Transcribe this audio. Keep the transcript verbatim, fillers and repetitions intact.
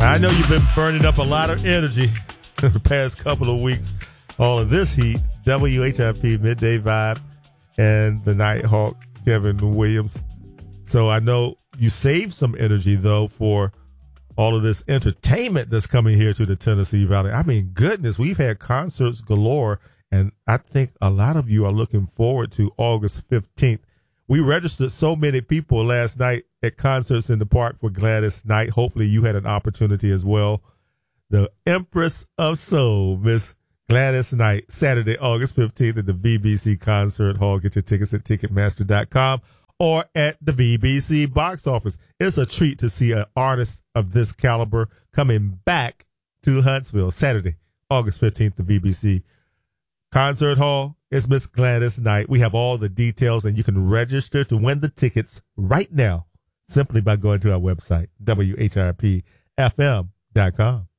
I know you've been burning up a lot of energy the past couple of weeks. All of this heat, W H I P, Midday Vibe, and the Nighthawk, Kevin Williams. So I know you saved some energy, though, for all of this entertainment that's coming here to the Tennessee Valley. I mean, goodness, we've had concerts galore, and I think a lot of you are looking forward to August fifteenth. We registered so many people last night at concerts in the park for Gladys Knight. Hopefully you had an opportunity as well. The Empress of Soul, Miss Gladys Knight, Saturday, August fifteenth at the V B C Concert Hall. Get your tickets at Ticketmaster dot com or at the V B C box office. It's a treat to see an artist of this caliber coming back to Huntsville. Saturday, August fifteenth, the V B C Concert Hall. It's Miss Gladys Knight. We have all the details, and you can register to win the tickets right now simply by going to our website, W H I P F M dot com.